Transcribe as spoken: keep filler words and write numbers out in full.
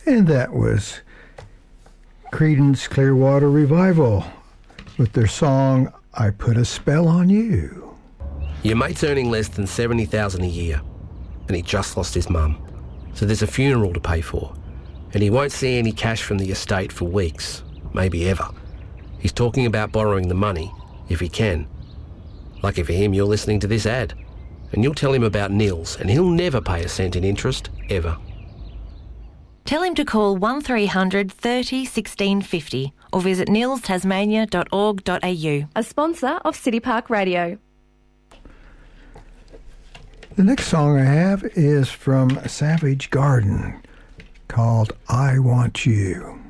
And that was Creedence Clearwater Revival with their song, I Put a Spell on You. Your mate's earning less than seventy thousand dollars a year, and he just lost his mum. So there's a funeral to pay for, and he won't see any cash from the estate for weeks, maybe ever. He's talking about borrowing the money, if he can. Lucky for him, you're listening to this ad, and you'll tell him about Nils, and he'll never pay a cent in interest, ever. Tell him to call one three hundred thirty sixteen fifty or visit nils tasmania dot org dot a u. A sponsor of City Park Radio. The next song I have is from Savage Garden called I Want You.